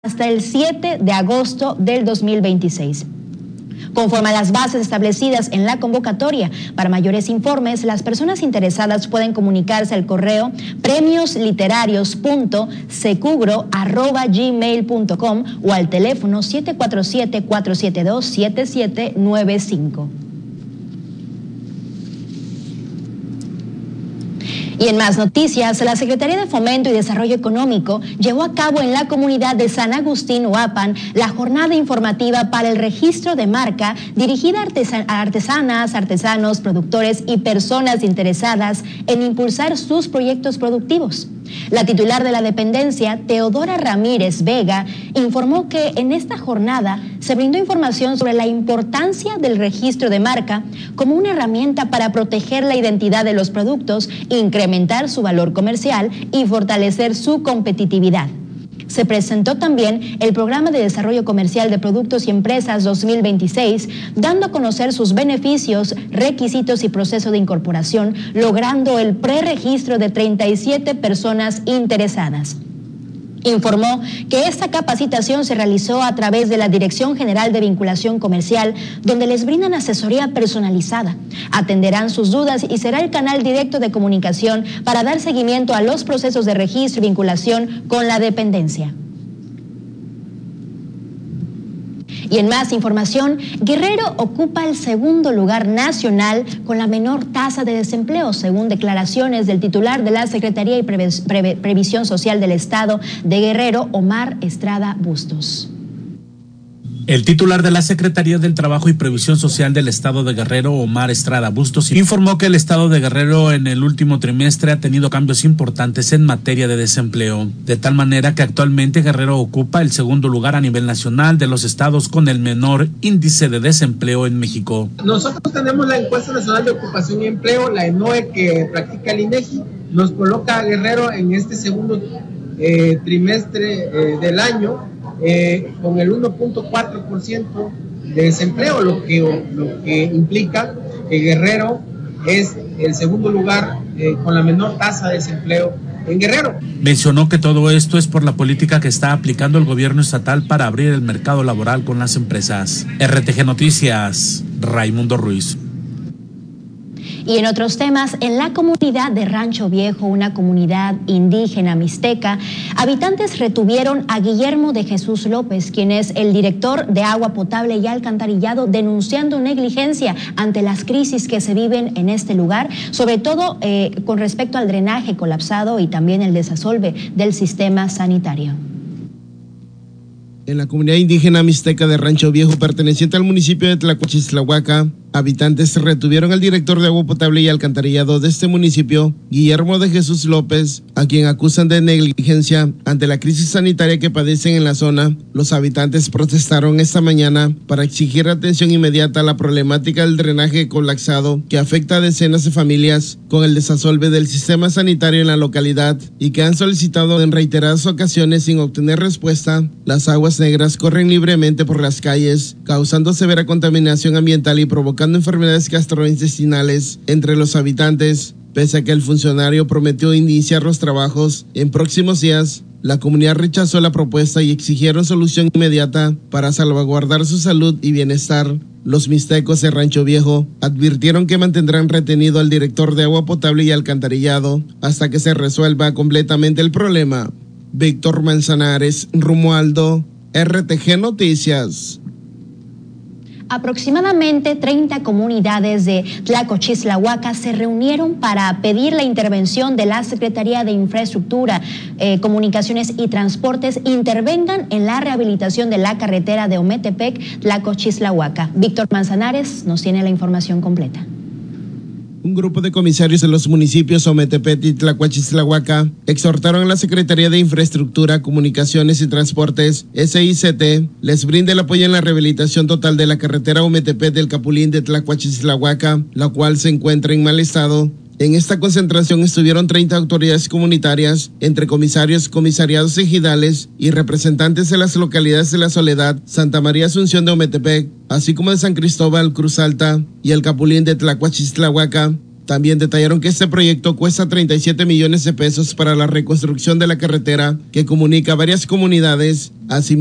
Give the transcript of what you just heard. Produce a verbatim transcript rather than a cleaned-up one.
hasta el siete de agosto del dos mil veintiséis. Conforme a las bases establecidas en la convocatoria, para mayores informes, las personas interesadas pueden comunicarse al correo premiosliterarios punto secugro arroba gmail punto com o al teléfono siete cuatro siete, cuatro siete dos, siete siete nueve cinco. Y en más noticias, la Secretaría de Fomento y Desarrollo Económico llevó a cabo en la comunidad de San Agustín, Uapan, la jornada informativa para el registro de marca dirigida a artesanas, artesanos, productores y personas interesadas en impulsar sus proyectos productivos. La titular de la dependencia, Teodora Ramírez Vega, informó que en esta jornada se brindó información sobre la importancia del registro de marca como una herramienta para proteger la identidad de los productos, incrementar su valor comercial y fortalecer su competitividad. Se presentó también el Programa de Desarrollo Comercial de Productos y Empresas dos mil veintiséis, dando a conocer sus beneficios, requisitos y proceso de incorporación, logrando el preregistro de treinta y siete personas interesadas. Informó que esta capacitación se realizó a través de la Dirección General de Vinculación Comercial, donde les brindan asesoría personalizada, atenderán sus dudas y será el canal directo de comunicación para dar seguimiento a los procesos de registro y vinculación con la dependencia. Y en más información, Guerrero ocupa el segundo lugar nacional con la menor tasa de desempleo, según declaraciones del titular de la Secretaría de Preves- Preve- Previsión Social del Estado de Guerrero, Omar Estrada Bustos. El titular de la Secretaría del Trabajo y Previsión Social del Estado de Guerrero, Omar Estrada Bustos, informó que el Estado de Guerrero en el último trimestre ha tenido cambios importantes en materia de desempleo, de tal manera que actualmente Guerrero ocupa el segundo lugar a nivel nacional de los estados con el menor índice de desempleo en México. Nosotros tenemos la encuesta nacional de ocupación y empleo, la ENOE, que practica el INEGI, nos coloca a Guerrero en este segundo eh, trimestre eh, del año, Eh, con el uno punto cuatro por ciento de desempleo, lo que, lo que implica que Guerrero es el segundo lugar eh, con la menor tasa de desempleo en Guerrero. Mencionó que todo esto es por la política que está aplicando el gobierno estatal para abrir el mercado laboral con las empresas. R T G Noticias, Raimundo Ruiz. Y en otros temas, en la comunidad de Rancho Viejo, una comunidad indígena mixteca, habitantes retuvieron a Guillermo de Jesús López, quien es el director de agua potable y alcantarillado, denunciando negligencia ante las crisis que se viven en este lugar, sobre todo eh, con respecto al drenaje colapsado y también el desasolve del sistema sanitario. En la comunidad indígena mixteca de Rancho Viejo, perteneciente al municipio de Tlacuachislahuaca, habitantes retuvieron al director de agua potable y alcantarillado de este municipio, Guillermo de Jesús López, a quien acusan de negligencia ante la crisis sanitaria que padecen en la zona. Los habitantes protestaron esta mañana para exigir atención inmediata a la problemática del drenaje colapsado que afecta a decenas de familias con el desasolve del sistema sanitario en la localidad y que han solicitado en reiteradas ocasiones sin obtener respuesta. Las aguas negras corren libremente por las calles, causando severa contaminación ambiental y provocando enfermedades gastrointestinales entre los habitantes. Pese a que el funcionario prometió iniciar los trabajos en próximos días, la comunidad rechazó la propuesta y exigieron solución inmediata para salvaguardar su salud y bienestar. Los mixtecos de Rancho Viejo advirtieron que mantendrán retenido al director de agua potable y alcantarillado hasta que se resuelva completamente el problema. Víctor Manzanares, Romualdo, R T G Noticias. Aproximadamente treinta comunidades de Tlacochislahuaca se reunieron para pedir la intervención de la Secretaría de Infraestructura, eh, Comunicaciones y Transportes intervengan en la rehabilitación de la carretera de Ometepec-Tlacochislahuaca. Víctor Manzanares nos tiene la información completa. Un grupo de comisarios de los municipios Ometepec y Tlacuachislahuaca exhortaron a la Secretaría de Infraestructura, Comunicaciones y Transportes, S I C T, les brinde el apoyo en la rehabilitación total de la carretera Ometepec del Capulín de Tlacuachislahuaca, la cual se encuentra en mal estado. En esta concentración estuvieron treinta autoridades comunitarias, entre comisarios, comisariados ejidales y representantes de las localidades de La Soledad, Santa María Asunción de Ometepec, así como de San Cristóbal, Cruz Alta y el Capulín de Tlacuachislahuaca. También detallaron que este proyecto cuesta treinta y siete millones de pesos para la reconstrucción de la carretera que comunica varias comunidades. Asimismo,